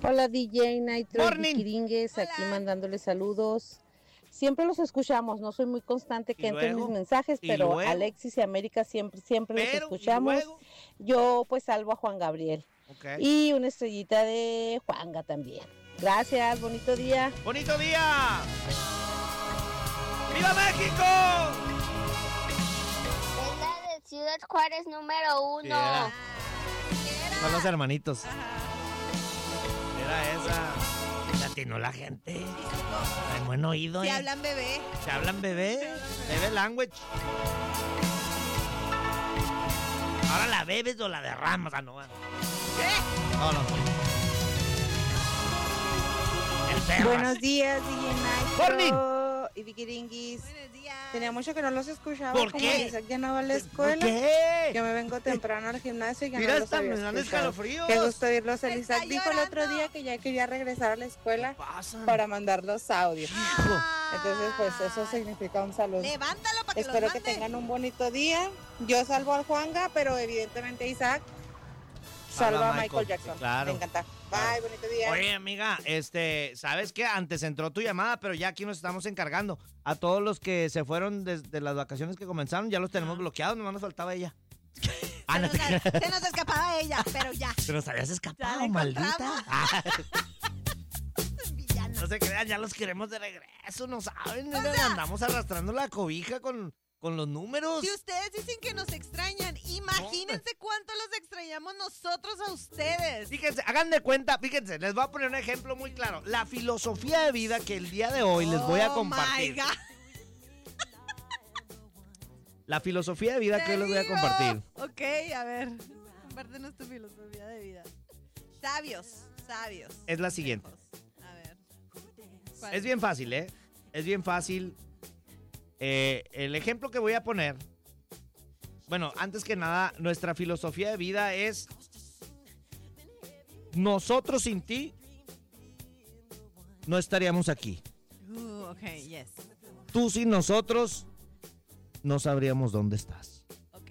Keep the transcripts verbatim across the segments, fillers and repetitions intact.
Hola D J Nitro Morning. y Vikiringues, aquí mandándoles saludos. Siempre los escuchamos, no soy muy constante que entren mis mensajes, ¿Y pero luego? Alexis y América siempre, siempre los Pero, ¿y escuchamos. luego? Yo pues salvo a Juan Gabriel. Okay. Y una estrellita de Juanga también. Gracias, bonito día. ¡Bonito día! ¡Viva México! Es la de Ciudad Juárez número uno. Sí, era. Son los hermanitos. Era esa. Latino la gente. Hay buen oído, Se ¿eh? hablan bebé. Se hablan bebé. Bebé language. Ahora la bebes o la derramas. Ah, no. ¿Qué? No, no. El perro. Buenos días, D J Morning. Nitro y Vikiringis. Buenos días. Tenía mucho que no los escuchaba. ¿Por como qué? Isaac ya no va a la escuela. ¿Por qué? Yo me vengo temprano al gimnasio y ya Mira, no los esta había me dan escuchado. escalofríos. Qué gusto oírlos. El Me Isaac está dijo el otro llorando. día que ya quería regresar a la escuela Pasa. para mandar los audios. Ah. Entonces, pues eso significa un saludo. Levántalo para que Espero los que mande. tengan un bonito día. Yo salvo al Juanga, pero evidentemente Isaac salva a Michael, Michael, Jackson. sí, claro. Me encanta. Claro. Bye, bonito día. Oye, amiga, este, ¿sabes qué? Antes entró tu llamada, pero ya aquí nos estamos encargando. A todos los que se fueron desde las vacaciones que comenzaron, ya los tenemos bloqueados, nomás nos faltaba ella. Ah, Se no nos, te creas. se nos escapaba ella, pero ya. Se nos habías Ya escapado, la maldita. encontramos. Ah, Villana. no se crean, ya los queremos de regreso, no saben. O Mira, sea- andamos arrastrando la cobija con, con los números. Si ustedes dicen que nos extrañan, imagínense cuánto los extrañamos nosotros a ustedes. Fíjense, hagan de cuenta, fíjense, les voy a poner un ejemplo muy claro. La filosofía de vida que el día de hoy les voy a Oh, compartir. my God. La filosofía de vida que hoy Te les voy a digo. compartir. Ok, a ver. Compártenos tu filosofía de vida. Sabios, sabios. Es la siguiente. A ver. ¿Cuál? Es bien fácil, ¿eh? Es bien fácil. Eh, el ejemplo que voy a poner. Bueno, antes que nada, nuestra filosofía de vida es: nosotros sin ti no estaríamos aquí. Uh, ok, yes. Tú sin nosotros no sabríamos dónde estás. Ok.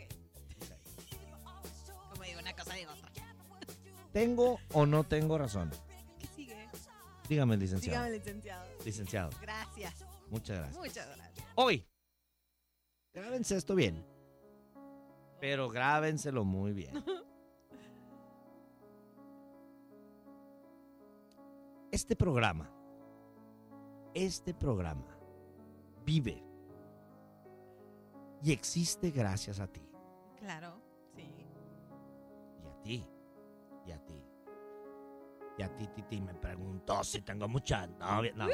Como digo una cosa, digo otra. ¿Tengo o no tengo razón? ¿Qué sigue? Dígame, licenciado. Dígame, licenciado. Licenciado, Gracias. muchas gracias. Muchas gracias. Hoy, grábense esto bien. Pero grábenselo muy bien. Este programa, este programa vive y existe gracias a ti. Claro, sí. Y a ti, y a ti. Y a ti, Titi, me preguntó si tengo muchas novias. No.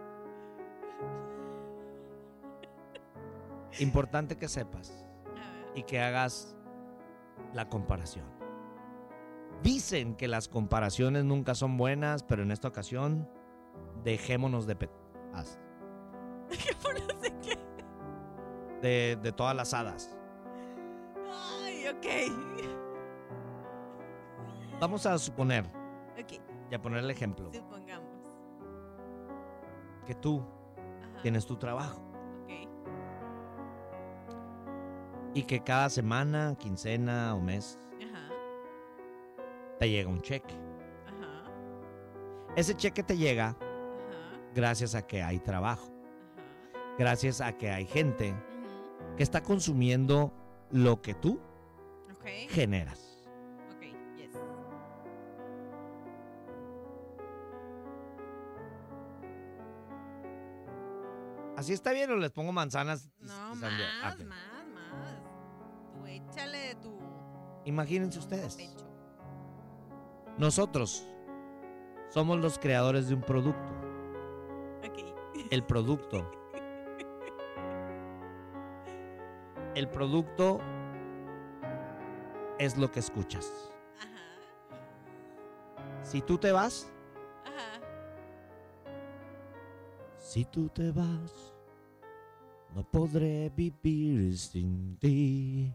Importante que sepas A ver. y que hagas la comparación. Dicen que las comparaciones nunca son buenas, pero en esta ocasión dejémonos de pet- haz- ¿Qué por no sé qué? de, de todas las hadas. Ay, ok. Vamos a suponer, Ok, y a poner el ejemplo, supongamos. que tú Ajá. tienes tu trabajo Ok. y que cada semana, quincena o mes Ajá. te llega un cheque. Ajá. Ese cheque te llega Ajá. gracias a que hay trabajo, Ajá. gracias a que hay gente Ujú. que está consumiendo lo que tú Ok. generas. Ok, yes. ¿Así está bien o les pongo manzanas? y- No, y más, sandía? Ah, ok. más, más. Tú échale de tu Imagínense ustedes. pecho. Nosotros somos los creadores de un producto. Ok. El producto. El producto es lo que escuchas. Ajá. Si tú te vas, Ajá. si tú te vas, no podré vivir sin ti.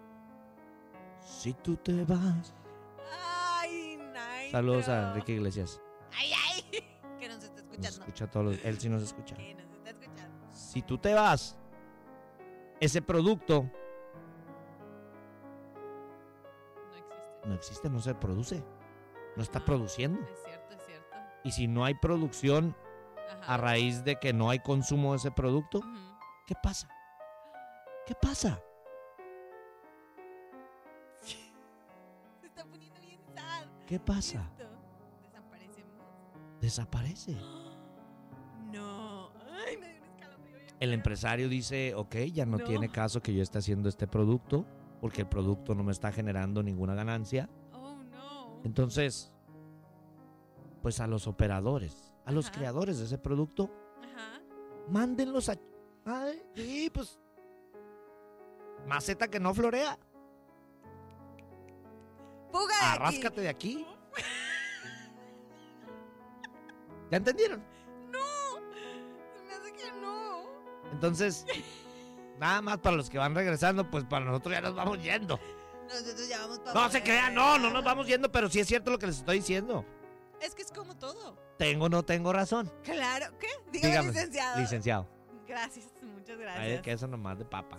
Si tú te vas. Ay, nice. Saludos a Enrique Iglesias. Ay, ay. Que nos está Nos escuchando. escucha todos los, él sí nos escucha. Que nos está escuchando. Si tú te vas, ese producto No existe. no existe, no se produce, no está Ah, produciendo. Es cierto, es cierto. Y si no hay producción Ajá. a raíz de que no hay consumo de ese producto, Ujú. ¿qué pasa? ¿Qué pasa? Se está poniendo bien sad. ¿Qué pasa? Esto. ¿Desaparecemos? Desaparece. No. Ay, me dio un escalofrío bien El feo. empresario dice, ok, ya no, No. tiene caso que yo esté haciendo este producto porque el producto no me está generando ninguna ganancia. Oh, no. Entonces, pues a los operadores, a los Ajá. creadores de ese producto, Ajá. mándenlos a... Ay, sí, pues... Maceta que no florea. Fuga de aquí. Arráscate de aquí. ¿Ya entendieron? No. Se me hace que no. Entonces, nada más para los que van regresando, pues para nosotros ya nos vamos yendo. Nosotros ya vamos para No se crean, no, no nos vamos yendo, pero sí es cierto lo que les estoy diciendo. Es que es como todo. Tengo o no tengo razón. Claro. ¿Qué? Dígame, Dígame, licenciado. Licenciado. Gracias, muchas Ay, gracias. que eso nomás de papa.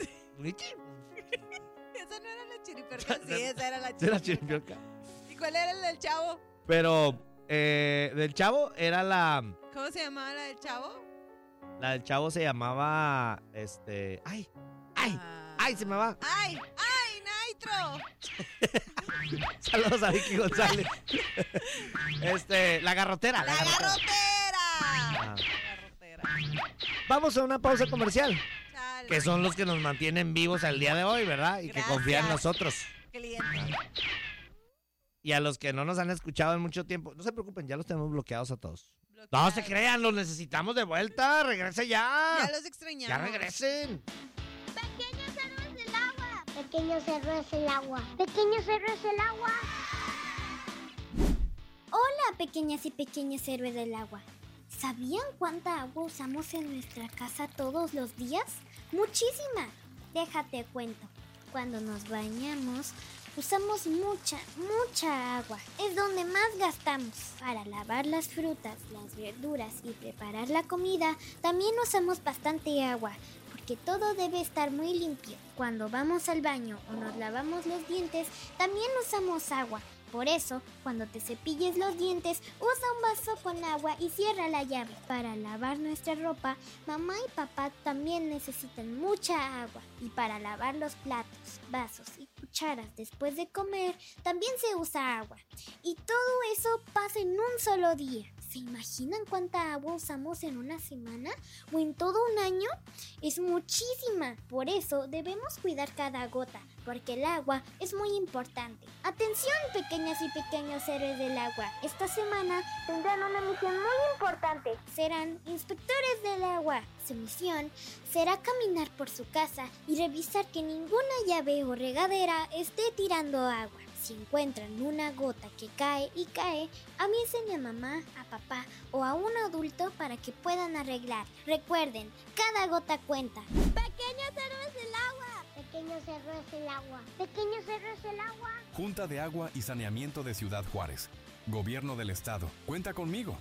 Esa no era la chiriperca, sí, esa era la Sí, la chiriperca. chiripioca. ¿Y cuál era el del chavo? Pero eh, del chavo era la... ¿Cómo se llamaba la del chavo? La del chavo se llamaba... Este... ¡Ay! ¡Ay! Ah. ¡Ay! Se me va. ¡Ay! ¡Ay, Nitro! Saludos a Vicky González. Este... La garrotera. ¡La garrotera. garrotera! Ah. La garrotera. Vamos a una pausa comercial. Chale. Que son los que nos mantienen vivos al día de hoy, ¿verdad? Y que Gracias. confían en nosotros. Cliente. Y a los que no nos han escuchado en mucho tiempo, no se preocupen, ya los tenemos bloqueados a todos. No Bloqueado. se crean, los necesitamos de vuelta. Regrese ya. Ya los extrañamos. Ya regresen. Pequeños héroes del agua. Pequeños héroes del agua. Pequeños héroes del agua. Hola, pequeñas y pequeños héroes del agua. ¿Sabían cuánta agua usamos en nuestra casa todos los días? ¡Muchísima! Déjate cuento. Cuando nos bañamos, usamos mucha, mucha agua. Es donde más gastamos. Para lavar las frutas, las verduras y preparar la comida, también usamos bastante agua. Porque todo debe estar muy limpio. Cuando vamos al baño o nos lavamos los dientes, también usamos agua. Por eso, cuando te cepilles los dientes, usa un vaso con agua y cierra la llave. Para lavar nuestra ropa, mamá y papá también necesitan mucha agua. Y para lavar los platos, vasos y cucharas después de comer, también se usa agua. Y todo eso pasa en un solo día. ¿Se imaginan cuánta agua usamos en una semana o en todo un año? Es muchísima. Por eso debemos cuidar cada gota, porque el agua es muy importante. Atención, pequeñas y pequeños héroes del agua. Esta semana tendrán una misión muy importante. Serán inspectores del agua. Su misión será caminar por su casa y revisar que ninguna llave o regadera esté tirando agua. Si encuentran una gota que cae y cae, avisen a mamá, a papá o a un adulto para que puedan arreglar. Recuerden, cada gota cuenta. Pequeños héroes del agua. Pequeños héroes del agua. Pequeños héroes del agua. Junta de Agua y Saneamiento de Ciudad Juárez. Gobierno del Estado. Cuenta conmigo.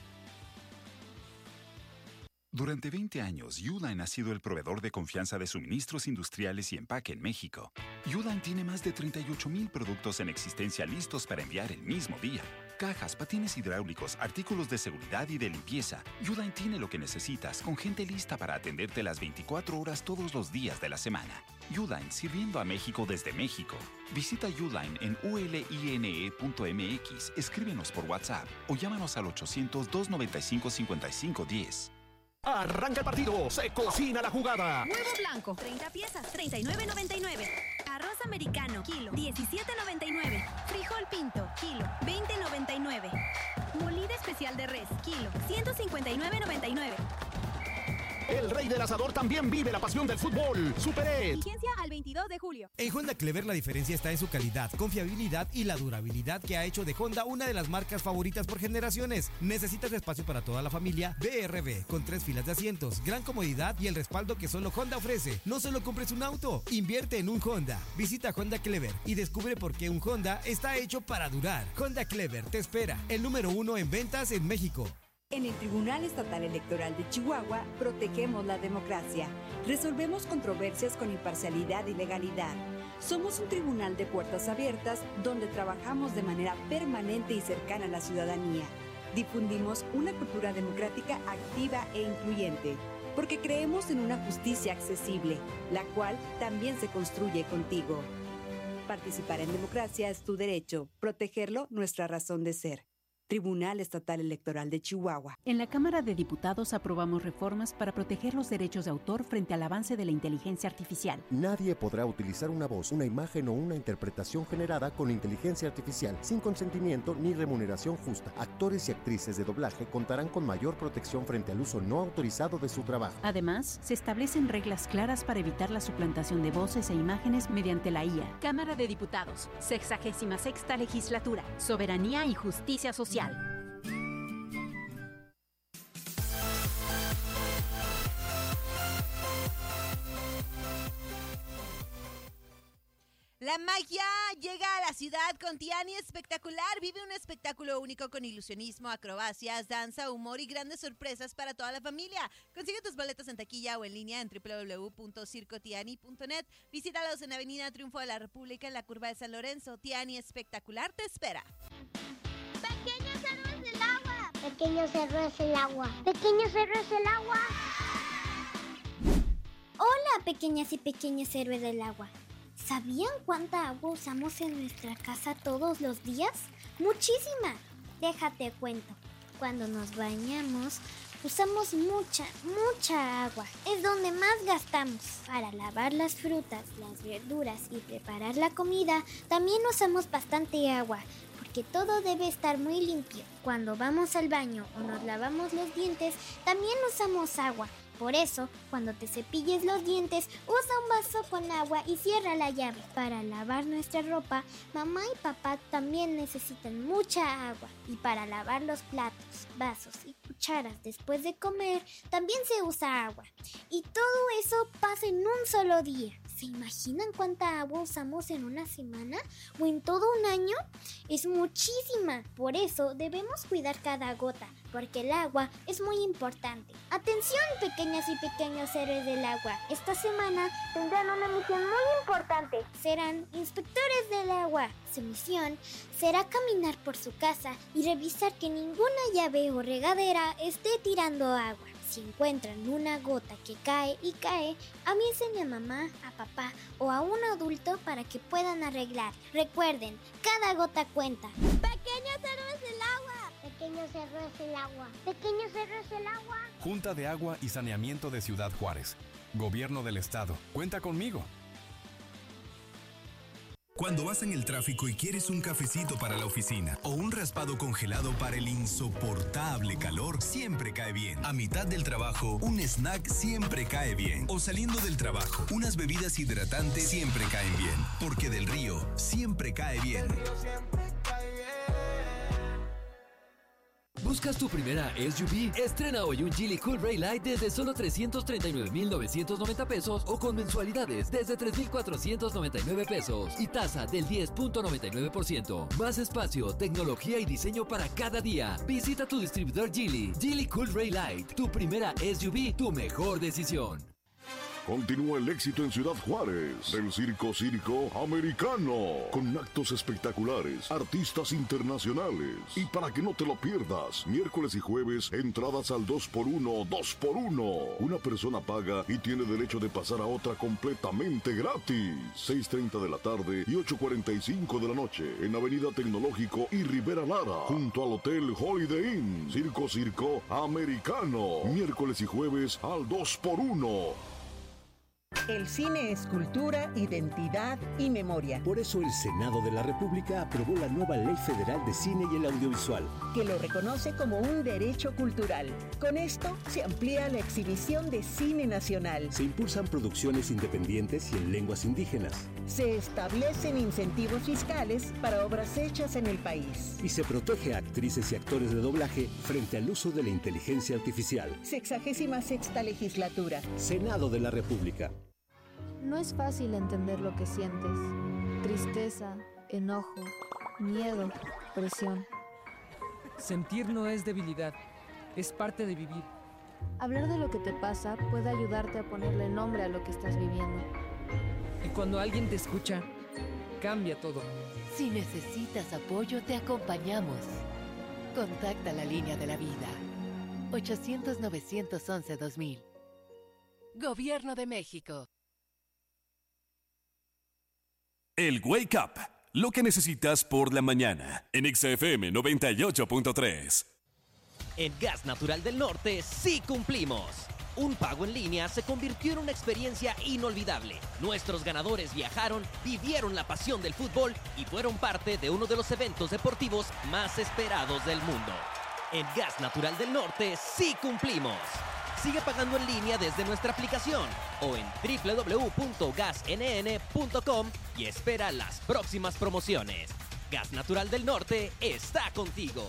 Durante veinte años, Uline ha sido el proveedor de confianza de suministros industriales y empaque en México. Uline tiene más de treinta y ocho mil productos en existencia listos para enviar el mismo día. Cajas, patines hidráulicos, artículos de seguridad y de limpieza. Uline tiene lo que necesitas, con gente lista para atenderte las veinticuatro horas todos los días de la semana. Uline, sirviendo a México desde México. Visita Uline en u l i n e punto m x, escríbenos por WhatsApp o llámanos al ochocientos, doscientos noventa y cinco, cincuenta y cinco diez. Arranca el partido, se cocina la jugada. Huevo blanco, treinta piezas, treinta y nueve noventa y nueve. Arroz americano, kilo, diecisiete noventa y nueve. Frijol pinto, kilo, veinte noventa y nueve. Molida especial de res, kilo, ciento cincuenta y nueve noventa y nueve. El rey del asador también vive la pasión del fútbol. Super Vigencia al veintidós de julio. En Honda Clever la diferencia está en su calidad, confiabilidad y la durabilidad que ha hecho de Honda una de las marcas favoritas por generaciones. ¿Necesitas espacio para toda la familia? B R B, con tres filas de asientos, gran comodidad y el respaldo que solo Honda ofrece. No solo compres un auto, invierte en un Honda. Visita Honda Clever y descubre por qué un Honda está hecho para durar. Honda Clever te espera, el número uno en ventas en México. En el Tribunal Estatal Electoral de Chihuahua, protegemos la democracia. Resolvemos controversias con imparcialidad y legalidad. Somos un tribunal de puertas abiertas donde trabajamos de manera permanente y cercana a la ciudadanía. Difundimos una cultura democrática activa e incluyente, porque creemos en una justicia accesible, la cual también se construye contigo. Participar en democracia es tu derecho, protegerlo nuestra razón de ser. Tribunal Estatal Electoral de Chihuahua. En la Cámara de Diputados aprobamos reformas para proteger los derechos de autor frente al avance de la inteligencia artificial. Nadie podrá utilizar una voz, una imagen o una interpretación generada con inteligencia artificial sin consentimiento ni remuneración justa. Actores y actrices de doblaje contarán con mayor protección frente al uso no autorizado de su trabajo. Además, se establecen reglas claras para evitar la suplantación de voces e imágenes mediante la I A. Cámara de Diputados, sexagésima sexta legislatura, soberanía y justicia social. La magia llega a la ciudad con Tiani Espectacular. Vive un espectáculo único con ilusionismo, acrobacias, danza, humor y grandes sorpresas para toda la familia. Consigue tus boletos en taquilla o en línea en doble u doble u doble u punto circo tiani punto net. Visítalos en Avenida Triunfo de la República en la curva de San Lorenzo. Tiani Espectacular te espera. Pequeños héroes del agua. Pequeños héroes del agua. Pequeños héroes del agua. Hola, pequeñas y pequeños héroes del agua. ¿Sabían cuánta agua usamos en nuestra casa todos los días? ¡Muchísima! Déjate cuento. Cuando nos bañamos, usamos mucha, mucha agua. Es donde más gastamos. Para lavar las frutas, las verduras y preparar la comida, también usamos bastante agua, porque todo debe estar muy limpio. Cuando vamos al baño o nos lavamos los dientes, también usamos agua. Por eso, cuando te cepilles los dientes, usa un vaso con agua y cierra la llave. Para lavar nuestra ropa, mamá y papá también necesitan mucha agua. Y para lavar los platos, vasos y cucharas después de comer, también se usa agua. Y todo eso pasa en un solo día. ¿Se imaginan cuánta agua usamos en una semana o en todo un año? Es muchísima. Por eso debemos cuidar cada gota, porque el agua es muy importante. ¡Atención, pequeñas y pequeños héroes del agua! Esta semana tendrán una misión muy importante. Serán inspectores del agua. Su misión será caminar por su casa y revisar que ninguna llave o regadera esté tirando agua. Si encuentran una gota que cae y cae, avisen a mamá, a papá o a un adulto para que puedan arreglar. Recuerden, cada gota cuenta. Pequeños héroes del agua. Pequeños héroes del agua. Pequeños héroes del agua. Junta de Agua y Saneamiento de Ciudad Juárez. Gobierno del Estado. Cuenta conmigo. Cuando vas en el tráfico y quieres un cafecito para la oficina o un raspado congelado para el insoportable calor, siempre cae bien. A mitad del trabajo, un snack siempre cae bien. O saliendo del trabajo, unas bebidas hidratantes siempre caen bien. Porque del río siempre cae bien. ¿Buscas tu primera S U V? Estrena hoy un Geely Cool Ray Light desde solo trescientos treinta y nueve mil novecientos noventa pesos o con mensualidades desde tres mil cuatrocientos noventa y nueve pesos y tasa del diez punto noventa y nueve por ciento. Más espacio, tecnología y diseño para cada día. Visita tu distribuidor Geely. Geely Cool Ray Light, tu primera S U V, tu mejor decisión. Continúa el éxito en Ciudad Juárez del Circo Circo Americano, con actos espectaculares, artistas internacionales. Y para que no te lo pierdas, miércoles y jueves, entradas al dos por uno, dos por uno. Una persona paga y tiene derecho de pasar a otra completamente gratis. seis treinta de la tarde y ocho cuarenta y cinco de la noche, en Avenida Tecnológico y Rivera Lara, junto al Hotel Holiday Inn. Circo Circo Americano, miércoles y jueves al dos por uno. El cine es cultura, identidad y memoria. Por eso el Senado de la República aprobó la nueva Ley Federal de Cine y el Audiovisual, que lo reconoce como un derecho cultural. Con esto se amplía la exhibición de cine nacional. Se impulsan producciones independientes y en lenguas indígenas. Se establecen incentivos fiscales para obras hechas en el país. Y se protege a actrices y actores de doblaje frente al uso de la inteligencia artificial. Sexagésima sexta legislatura. Senado de la República. No es fácil entender lo que sientes. Tristeza, enojo, miedo, presión. Sentir no es debilidad, es parte de vivir. Hablar de lo que te pasa puede ayudarte a ponerle nombre a lo que estás viviendo. Y cuando alguien te escucha, cambia todo. Si necesitas apoyo, te acompañamos. Contacta la línea de la vida. ochocientos, novecientos once, dos mil. Gobierno de México. El Wake Up, lo que necesitas por la mañana, en X F M noventa y ocho punto tres. En Gas Natural del Norte sí cumplimos. Un pago en línea se convirtió en una experiencia inolvidable. Nuestros ganadores viajaron, vivieron la pasión del fútbol y fueron parte de uno de los eventos deportivos más esperados del mundo. En Gas Natural del Norte sí cumplimos. Sigue pagando en línea desde nuestra aplicación o en doble u doble u doble u punto gas n n punto com y espera las próximas promociones. Gas Natural del Norte está contigo.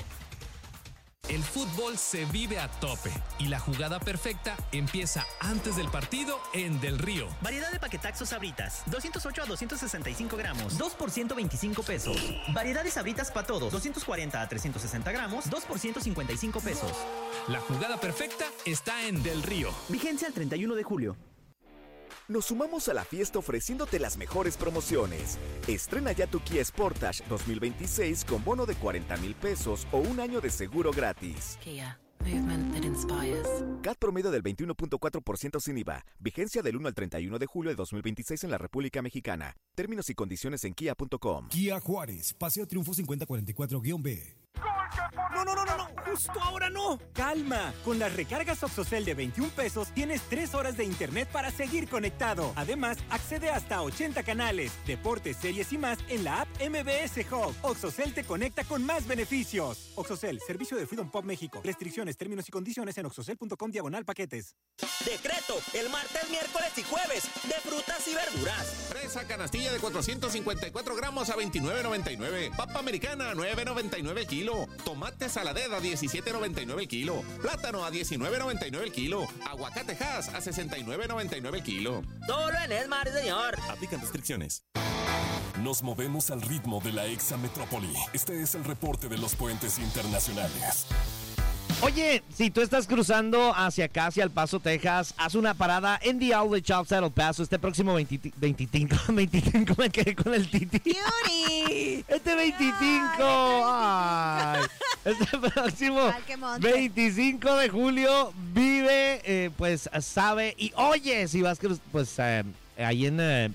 El fútbol se vive a tope y la jugada perfecta empieza antes del partido en Del Río. Variedad de paquetaxos Sabritas, doscientos ocho a doscientos sesenta y cinco gramos, dos por ciento veinticinco pesos. Variedad de Sabritas para todos, doscientos cuarenta a trescientos sesenta gramos, dos por ciento cincuenta y cinco pesos. La jugada perfecta está en Del Río. Vigencia el treinta y uno de julio. Nos sumamos a la fiesta ofreciéndote las mejores promociones. Estrena ya tu Kia Sportage dos mil veintiséis con bono de cuarenta mil pesos o un año de seguro gratis. Kia, movement that inspires. C A T promedio del veintiuno punto cuatro por ciento sin I V A. Vigencia del uno al treinta y uno de julio de dos mil veintiséis en la República Mexicana. Términos y condiciones en kia punto com. Kia Juárez, Paseo Triunfo cincuenta cuarenta y cuatro B. No, no, no, no, no, justo ahora no. Calma, con las recargas Oxocel de veintiún pesos tienes tres horas de internet para seguir conectado. Además, accede hasta a ochenta canales, deportes, series y más en la app M B S Hub. Oxocel te conecta con más beneficios. Oxocel, servicio de Freedom Pop México. Restricciones, términos y condiciones en oxocel punto com diagonal paquetes. Decreto, el martes, miércoles y jueves de frutas y verduras. Fresa canastilla de cuatrocientos cincuenta y cuatro gramos a veintinueve noventa y nueve. Papa americana a nueve noventa y nueve el kilo. Tomate saladera a diecisiete noventa y nueve el kilo. Plátano a diecinueve noventa y nueve el kilo. Aguacate Hass a sesenta y nueve noventa y nueve el kilo. Solo en Esmar, señor. Aplican restricciones. Nos movemos al ritmo de la Exa Metrópoli. Este es el reporte de los puentes internacionales. Oye, si tú estás cruzando hacia acá, hacia El Paso, Texas, haz una parada en The Outlet Shops at El Paso este próximo veinte, veinticinco, veinticinco, me quedé con el titi. ¡Yuri! Este veinticinco, ay, este próximo veinticinco de julio vive, eh, pues sabe y oye, si vas cruz, pues eh, ahí en, eh,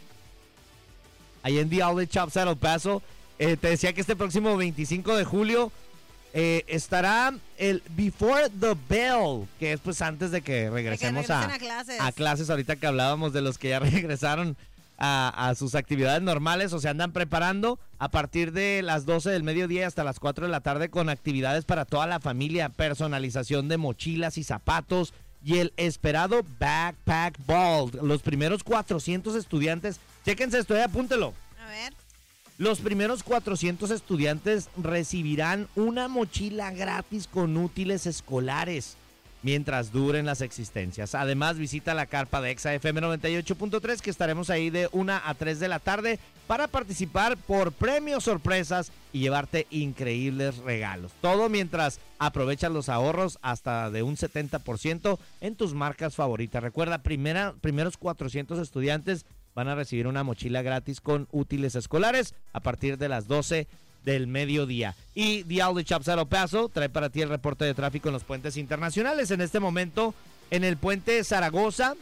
ahí en The Outlet Shops at El Paso, eh, te decía que este próximo veinticinco de julio Eh, estará el Before the Bell, que es pues antes de que regresemos de que a, a, clases. a clases, ahorita que hablábamos de los que ya regresaron a, a sus actividades normales o se andan preparando a partir de las doce del mediodía hasta las cuatro de la tarde con actividades para toda la familia, personalización de mochilas y zapatos y el esperado Backpack Ball. Los primeros cuatrocientos estudiantes, chéquense esto, eh, apúntelo. A ver. Los primeros cuatrocientos estudiantes recibirán una mochila gratis con útiles escolares mientras duren las existencias. Además, visita la carpa de Exa F M noventa y ocho punto tres, que estaremos ahí de una a tres de la tarde para participar por premios sorpresas y llevarte increíbles regalos. Todo mientras aprovechas los ahorros hasta de un setenta por ciento en tus marcas favoritas. Recuerda, primera, primeros cuatrocientos estudiantes van a recibir una mochila gratis con útiles escolares a partir de las doce del mediodía. Y The Outlet Shops at El Paso trae para ti el reporte de tráfico en los puentes internacionales. En este momento, en el puente Zaragoza,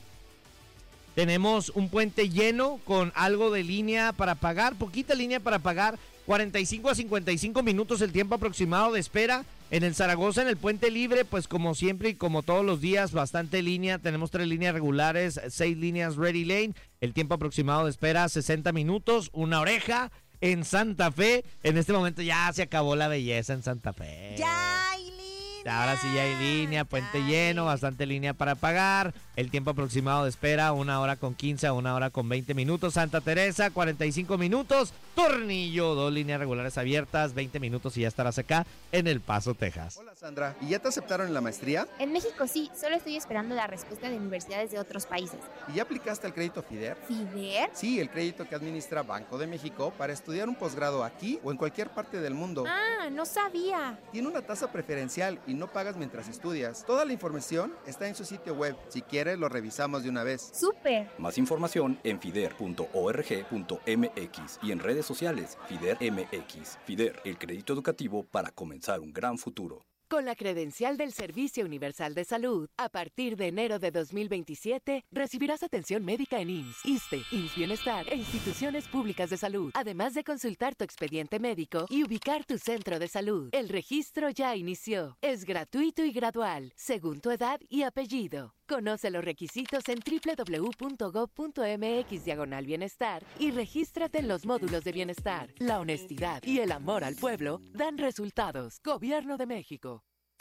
tenemos un puente lleno con algo de línea para pagar, poquita línea para pagar, cuarenta y cinco a cincuenta y cinco minutos el tiempo aproximado de espera. En el Zaragoza, en el puente libre, pues como siempre y como todos los días, bastante línea. Tenemos tres líneas regulares, seis líneas Ready Lane. El tiempo aproximado de espera, sesenta minutos, una oreja. En Santa Fe, en este momento ya se acabó la belleza en Santa Fe. Ya hay línea. Ahora sí ya hay línea, puente lleno, bastante línea para pagar. El tiempo aproximado de espera, una hora con quince a una hora con veinte minutos. Santa Teresa, cuarenta y cinco minutos. Tornillo, dos líneas regulares abiertas, veinte minutos y ya estarás acá en El Paso, Texas. Hola Sandra, ¿y ya te aceptaron en la maestría? En México sí, solo estoy esperando la respuesta de universidades de otros países. ¿Y ya aplicaste el crédito FIDER? ¿FIDER? Sí, el crédito que administra Banco de México para estudiar un posgrado aquí o en cualquier parte del mundo. Ah, no sabía. Tiene una tasa preferencial y y no pagas mientras estudias. Toda la información está en su sitio web. Si quieres, lo revisamos de una vez. ¡Súper! Más información en fider punto org punto mx y en redes sociales Fider M X. Fider, el crédito educativo para comenzar un gran futuro. Con la credencial del Servicio Universal de Salud, a partir de enero de dos mil veintisiete, recibirás atención médica en I M S S, ISSSTE, I M S S Bienestar e instituciones públicas de salud, además de consultar tu expediente médico y ubicar tu centro de salud. El registro ya inició. Es gratuito y gradual, según tu edad y apellido. Conoce los requisitos en doble u doble u doble u punto gob punto mx diagonal bienestar y regístrate en los módulos de bienestar. La honestidad y el amor al pueblo dan resultados. Gobierno de México.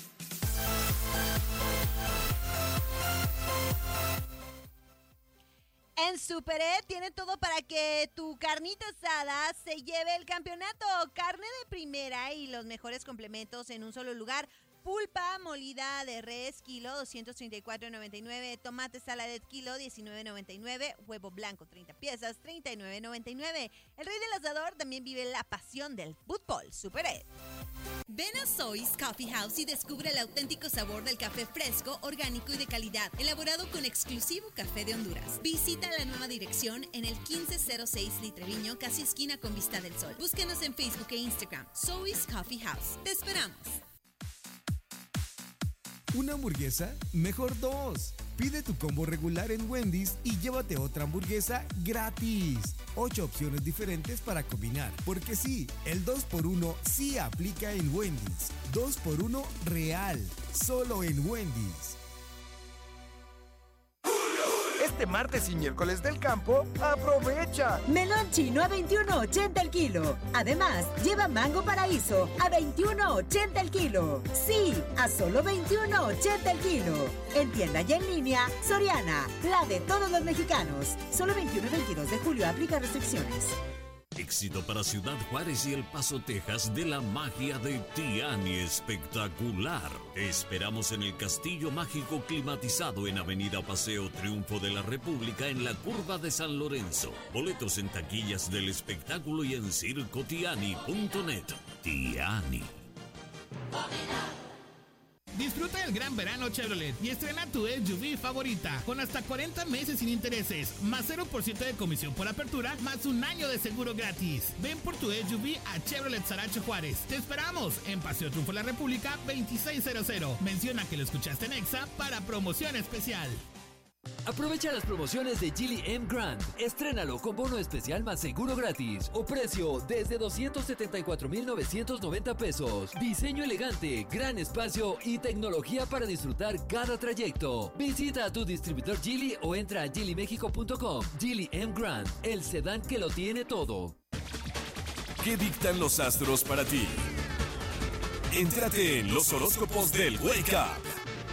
En Superet tiene todo para que tu carnita asada se lleve el campeonato. Carne de primera y los mejores complementos en un solo lugar. Pulpa molida de res, kilo, doscientos treinta y cuatro noventa y nueve. Tomate saladet, kilo, diecinueve noventa y nueve. Huevo blanco, treinta piezas, treinta y nueve noventa y nueve. El rey del asador también vive la pasión del fútbol. Superet. Ven a Soy's Coffee House y descubre el auténtico sabor del café fresco, orgánico y de calidad, elaborado con exclusivo café de Honduras. Visita la nueva dirección en el quince cero seis Litreviño, casi esquina con Vista del Sol. Búsquenos en Facebook e Instagram, Soy's Coffee House. ¡Te esperamos! ¿Una hamburguesa? Mejor dos. Pide tu combo regular en Wendy's y llévate otra hamburguesa gratis. Ocho opciones diferentes para combinar. Porque sí, el dos por uno sí aplica en Wendy's. dos por uno real. Solo en Wendy's. Este martes y miércoles del campo, aprovecha. Melón chino a veintiuno ochenta el kilo. Además, lleva mango paraíso a veintiuno ochenta el kilo. Sí, a solo veintiuno ochenta el kilo. En tienda y en línea, Soriana, la de todos los mexicanos. Solo veintiuno y veintidós de julio, aplica restricciones. Éxito para Ciudad Juárez y El Paso, Texas, de la magia de Tiani Espectacular. Te esperamos en el Castillo Mágico climatizado en Avenida Paseo Triunfo de la República en la curva de San Lorenzo. Boletos en taquillas del espectáculo y en circo tiani punto net. Tiani. Disfruta el gran verano Chevrolet y estrena tu S U V favorita con hasta cuarenta meses sin intereses, más cero por ciento de comisión por apertura, más un año de seguro gratis. Ven por tu S U V a Chevrolet Saracho Juárez. Te esperamos en Paseo Triunfo de la República veintiséiscientos. Menciona que lo escuchaste en Exa para promoción especial. Aprovecha las promociones de Geely M Grand. Estrénalo con bono especial más seguro gratis o precio desde doscientos setenta y cuatro mil novecientos noventa pesos. Diseño elegante, gran espacio y tecnología para disfrutar cada trayecto. Visita a tu distribuidor Geely o entra a geely mexico punto com. Geely M Grand, el sedán que lo tiene todo. ¿Qué dictan los astros para ti? Entrate en los horóscopos del Wake Up.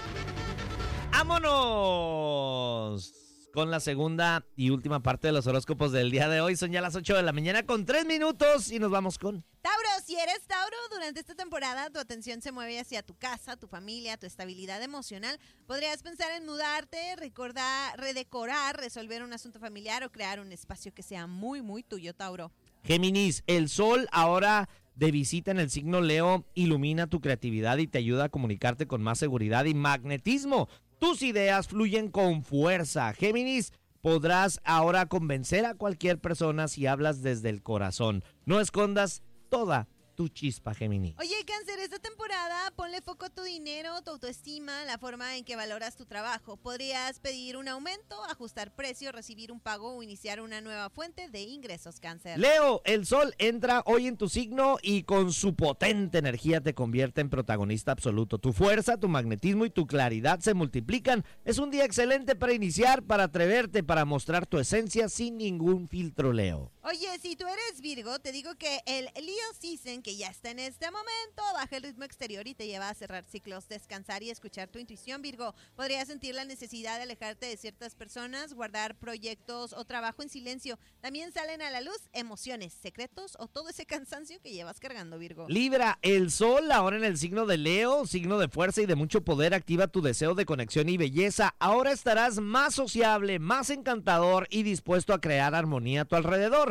¡Vámonos! Con la segunda y última parte de los horóscopos del día de hoy. Son ya las ocho de la mañana con tres minutos y nos vamos con... Tauro, si eres Tauro, durante esta temporada tu atención se mueve hacia tu casa, tu familia, tu estabilidad emocional. Podrías pensar en mudarte, recordar, redecorar, resolver un asunto familiar o crear un espacio que sea muy, muy tuyo, Tauro. Géminis, el sol ahora de visita en el signo Leo ilumina tu creatividad y te ayuda a comunicarte con más seguridad y magnetismo. Tus ideas fluyen con fuerza. Géminis, podrás ahora convencer a cualquier persona si hablas desde el corazón. No escondas toda tu chispa, Géminis. Oye, Cáncer, esta temporada ponle foco a tu dinero, tu autoestima, la forma en que valoras tu trabajo. Podrías pedir un aumento, ajustar precio, recibir un pago o iniciar una nueva fuente de ingresos, Cáncer. Leo, el sol entra hoy en tu signo y con su potente energía te convierte en protagonista absoluto. Tu fuerza, tu magnetismo y tu claridad se multiplican. Es un día excelente para iniciar, para atreverte, para mostrar tu esencia sin ningún filtro, Leo. Oye, si tú eres Virgo, te digo que el Leo Season, que ya está en este momento, baja el ritmo exterior y te lleva a cerrar ciclos, descansar y escuchar tu intuición, Virgo. Podrías sentir la necesidad de alejarte de ciertas personas, guardar proyectos o trabajo en silencio. También salen a la luz emociones, secretos o todo ese cansancio que llevas cargando, Virgo. Libra, el sol ahora en el signo de Leo, signo de fuerza y de mucho poder, activa tu deseo de conexión y belleza. Ahora estarás más sociable, más encantador y dispuesto a crear armonía a tu alrededor.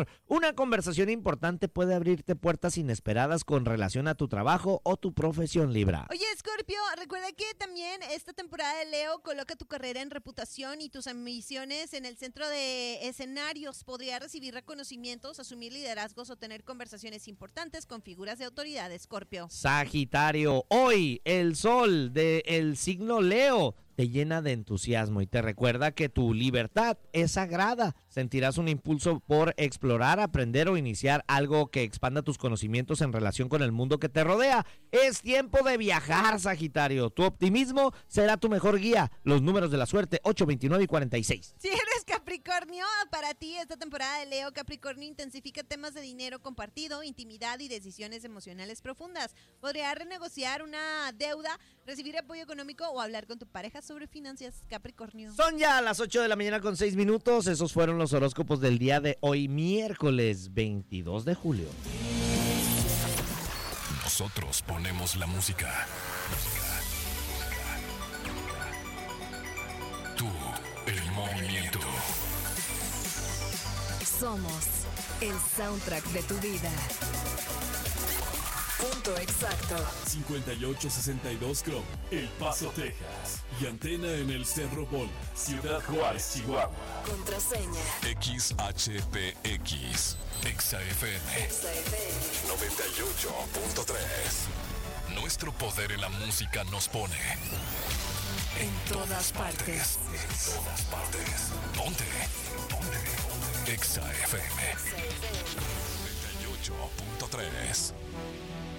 Una conversación importante puede abrirte puertas inesperadas con relación a tu trabajo o tu profesión, Libra. Oye, Escorpio, recuerda que también esta temporada de Leo coloca tu carrera en reputación y tus ambiciones en el centro de escenarios. Podría recibir reconocimientos, asumir liderazgos o tener conversaciones importantes con figuras de autoridad, Escorpio. Sagitario, hoy el sol del signo Leo te llena de entusiasmo y te recuerda que tu libertad es sagrada. Sentirás un impulso por explorar, aprender o iniciar algo que expanda tus conocimientos en relación con el mundo que te rodea. Es tiempo de viajar, Sagitario. Tu optimismo será tu mejor guía. Los números de la suerte, ocho, veintinueve y cuarenta y seis. Si eres Capricornio, para ti esta temporada de Leo, Capricornio intensifica temas de dinero compartido, intimidad y decisiones emocionales profundas. Podría renegociar una deuda, recibir apoyo económico o hablar con tu pareja sobre finanzas, Capricornio. Son ya las ocho de la mañana con seis minutos. Esos fueron los horóscopos del día de hoy, miércoles veintidós de julio. Nosotros ponemos la música. Tú, el movimiento. Somos el soundtrack de tu vida. Punto exacto. cincuenta y ocho sesenta y dos Chrome, El Paso, Texas. Y antena en el Cerro Bola, Ciudad Juárez, Chihuahua. Contraseña. X H P X, Exa F M. Exa F M. noventa y ocho punto tres. Nuestro poder en la música nos pone en todas partes. En todas partes. Ponte. Ponte. Exa F M. noventa y ocho punto tres.